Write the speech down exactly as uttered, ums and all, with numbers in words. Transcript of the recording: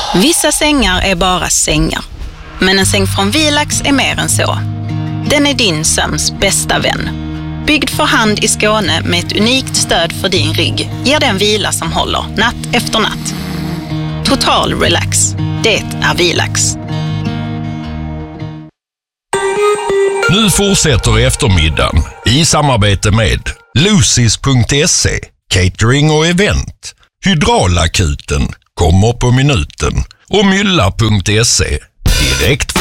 Vissa sängar är bara sängar. Men en säng från Vilax är mer än så. Den är din sömns bästa vän. Byggd för hand i Skåne med ett unikt stöd för din rygg ger den vila som håller natt efter natt. Total relax. Det är Vilax. Nu fortsätter eftermiddagen i samarbete med Lucis punkt se, catering och event. Hydraulakuten kommer på minuten och Mylla punkt se direkt